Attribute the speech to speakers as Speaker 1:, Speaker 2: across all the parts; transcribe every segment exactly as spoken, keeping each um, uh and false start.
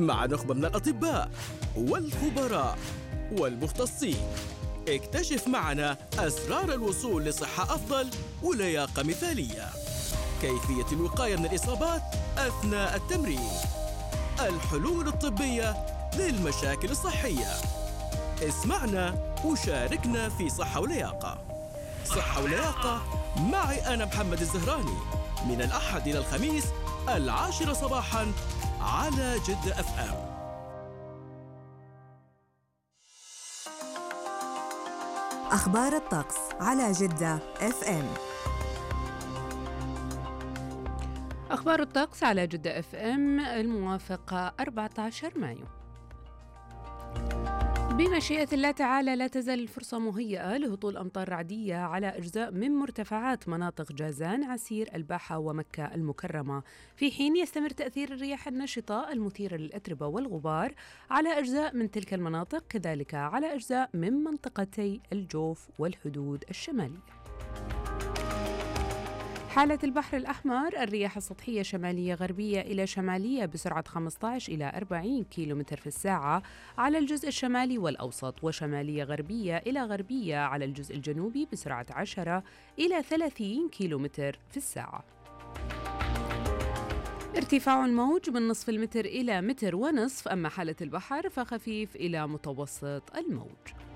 Speaker 1: مع نخبة من الأطباء والخبراء والمختصين. اكتشف معنا أسرار الوصول لصحة أفضل ولياقة مثالية، كيفية الوقاية من الإصابات أثناء التمرين، الحلول الطبية للمشاكل الصحية. اسمعنا وشاركنا في صحة ولياقة. صحة ولياقة معي أنا محمد الزهراني، من الأحد إلى الخميس العاشرة صباحاً على جدة أف أم.
Speaker 2: أخبار الطقس على جدة أف أم.
Speaker 3: أخبار الطقس على جدة أف أم الموافق أربعة عشر مايو. بمشيئة الله تعالى لا تزال الفرصة مهيئة لهطول أمطار رعدية على أجزاء من مرتفعات مناطق جازان، عسير، الباحة ومكة المكرمة، في حين يستمر تأثير الرياح النشطة المثيرة للأتربة والغبار على أجزاء من تلك المناطق، كذلك على أجزاء من منطقتي الجوف والحدود الشمالية. حالة البحر الأحمر: الرياح السطحية شمالية غربية إلى شمالية بسرعة خمسة عشر إلى أربعين كيلومتر في الساعة على الجزء الشمالي والأوسط، وشمالية غربية إلى غربية على الجزء الجنوبي بسرعة عشرة إلى ثلاثين كيلومتر في الساعة. ارتفاع الموج من نصف المتر إلى متر ونصف، أما حالة البحر فخفيف إلى متوسط الموج.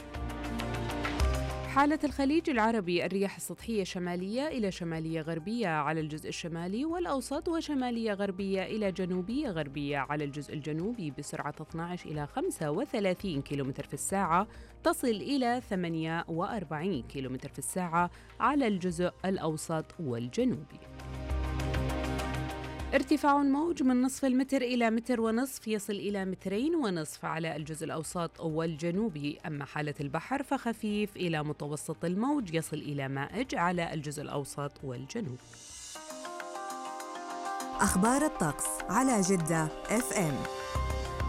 Speaker 3: حالة الخليج العربي: الرياح السطحية شمالية إلى شمالية غربية على الجزء الشمالي والأوسط، وشمالية غربية إلى جنوبية غربية على الجزء الجنوبي بسرعة اثني عشر إلى خمسة وثلاثين كيلومتر في الساعة، تصل إلى ثمانية وأربعين كيلومتر في الساعة على الجزء الأوسط والجنوبي. ارتفاع الموج من نصف المتر إلى متر ونصف، يصل إلى مترين ونصف على الجزء الأوسط والجنوبي، أما حالة البحر فخفيف إلى متوسط الموج، يصل إلى مائج على الجزء الأوسط والجنوب.
Speaker 2: أخبار الطقس على جدة أف أم.